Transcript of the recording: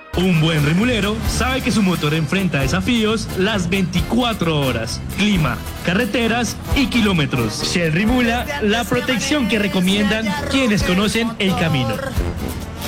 Un buen rimulero sabe que su motor enfrenta desafíos las 24 horas, clima, carreteras y kilómetros. Shell Rimula, la protección que recomiendan quienes conocen el camino.